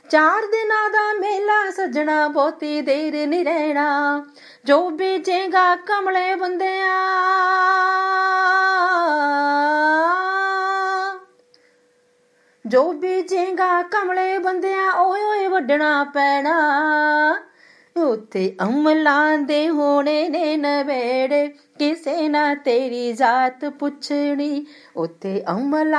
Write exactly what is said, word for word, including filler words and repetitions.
ਚਾਰ ਦਿਨਾਂ ਦਾ ਮੇਲਾ ਸੱਜਣਾ ਬਹੁਤੀ ਦੇਰ ਨੀ ਰਹਿਣਾ, ਜੋ ਬੀਜੇਗਾ ਕਮਲੇ ਬੰਦਿਆ ਜੋ ਬੀਜੇਗਾ ਕਮਲੇ ਬੰਦਿਆ ਓਏ ਓਏ ਵੱਢਣਾ ਪੈਣਾ। ਉੱਥੇ ਅਮਲਾਂ ਦੇ ਹੋਣੇ ਨੇ ਨਵੇੜੇ, ਕਿਸੇ ਨਾ ਤੇਰੀ ਜਾਤ ਪੁੱਛਣੀ, ਉੱਥੇ ਅਮਲਾਂ